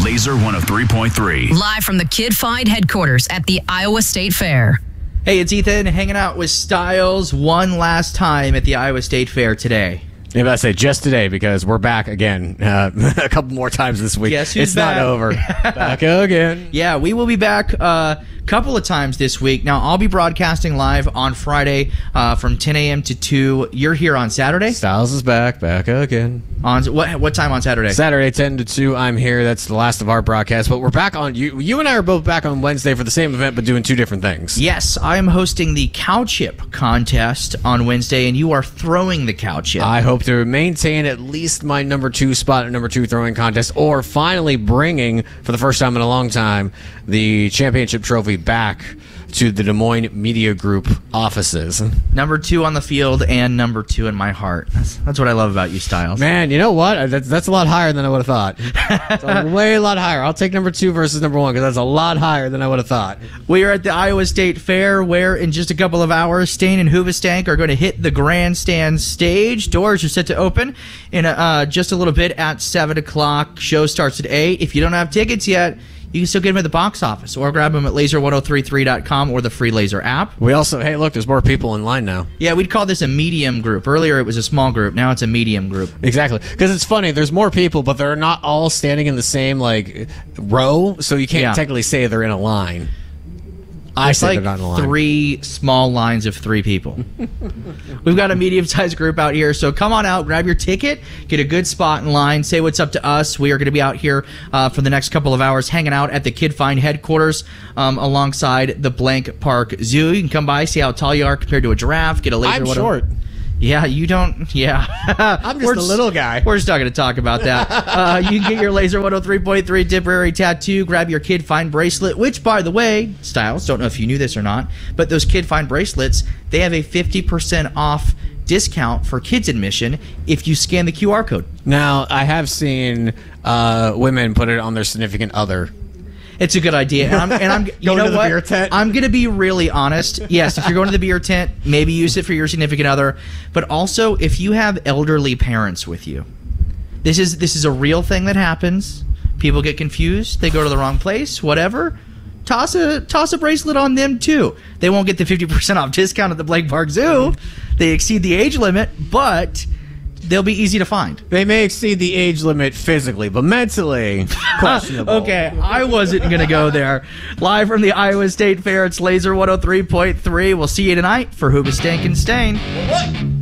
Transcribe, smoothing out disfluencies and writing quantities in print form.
Laser 103.3. Live from the Kid Find headquarters at the Iowa State Fair. Hey, it's Ethan hanging out with Styles one last time at the Iowa State Fair today. Yeah, I say just today because we're back again a couple more times this week. Guess who's it's back? not over. Back again. Yeah, we will be back a couple of times this week. Now, I'll be broadcasting live on Friday from 10 a.m. to 2. You're here on Saturday? Styles is back again. On what time on Saturday? Saturday, 10 to 2, I'm here. That's the last of our broadcast. But we're back on, you and I are both back on Wednesday for the same event, but doing two different things. Yes, I am hosting the cow chip contest on Wednesday, and you are throwing the cow chip. I hope to maintain at least my number 2 spot at number 2 throwing contest, or finally bringing, for the first time in a long time, the championship trophy back to the Des Moines Media Group offices. Number 2 on the field and number 2 in my heart. That's what I love about you, Styles. Man, you know what? That's a lot higher than I would have thought. It's a lot higher. I'll take number 2 versus number 1 because that's a lot higher than I would have thought. We are at the Iowa State Fair, where in just a couple of hours, Stain and Hoobastank are going to hit the grandstand stage. Doors are set to open in just a little bit at 7 o'clock. Show starts at 8. If you don't have tickets yet, you can still get them at the box office or grab them at laser1033.com or the free Laser app. We also, hey, look, there's more people in line now. Yeah, we'd call this a medium group. Earlier it was a small group. Now it's a medium group. Exactly. Because it's funny, there's more people, but they're not all standing in the same, row, so you can't technically say they're in a line. I say they're not in a line. 3 small lines of 3 people. We've got a medium-sized group out here, so come on out, grab your ticket, get a good spot in line, say what's up to us. We are going to be out here for the next couple of hours hanging out at the Kid Find headquarters alongside the Blank Park Zoo. You can come by, see how tall you are compared to a giraffe, get a laser. I'm short. Yeah, you don't. Yeah. I'm just a little guy. We're just not going to talk about that. You can get your Laser 103.3 temporary tattoo, grab your Kid Find bracelet, which, by the way, Styles, don't know if you knew this or not, but those Kid Find bracelets, they have a 50% off discount for kids admission if you scan the QR code. Now, I have seen women put it on their significant other. It's a good idea. And I'm you know what? Beer tent? I'm going to be really honest. Yes, if you're going to the beer tent, maybe use it for your significant other. But also, if you have elderly parents with you, this is a real thing that happens. People get confused. They go to the wrong place, whatever. Toss a bracelet on them, too. They won't get the 50% off discount at the Blank Park Zoo. They exceed the age limit, but they'll be easy to find. They may exceed the age limit physically, but mentally questionable. Okay, I wasn't going to go there. Live from the Iowa State Fair, it's Laser 103.3. We'll see you tonight for Hoobastank and Stain. What?